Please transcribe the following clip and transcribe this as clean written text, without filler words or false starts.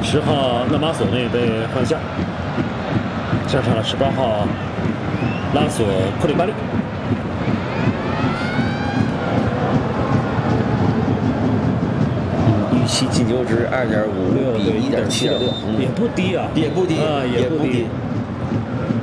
10号纳马索内被换下，上场了18号拉索库里巴利。 预期进球值2.56比1.76， 也不低啊， 也不低， 啊，也不低。